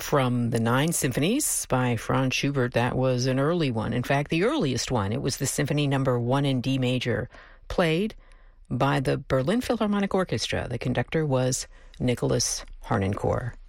From the Nine Symphonies by Franz Schubert, that was an early one. In fact, the earliest one. It was the Symphony Number 1 in D major, played by the Berlin Philharmonic Orchestra. The conductor was Nicholas Harnoncourt.